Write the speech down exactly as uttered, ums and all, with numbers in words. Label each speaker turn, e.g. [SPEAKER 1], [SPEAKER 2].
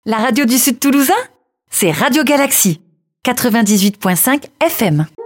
[SPEAKER 1] La radio du Sud Toulousain, c'est Radio Galaxie, quatre-vingt-dix-huit virgule cinq F M.